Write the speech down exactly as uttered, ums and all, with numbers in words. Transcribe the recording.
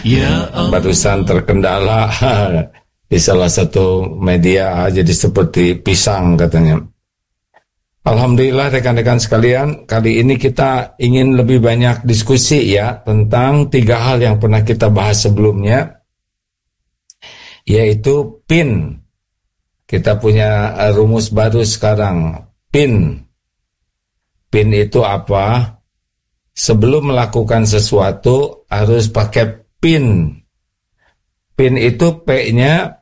Ya Allah. Barusan terkendala di salah satu media jadi seperti pisang katanya. Alhamdulillah rekan-rekan sekalian, kali ini kita ingin lebih banyak diskusi ya tentang tiga hal yang pernah kita bahas sebelumnya, yaitu P I N. Kita punya rumus baru sekarang, P I N. P I N itu apa? Sebelum melakukan sesuatu harus pakai P I N. P I N itu P-nya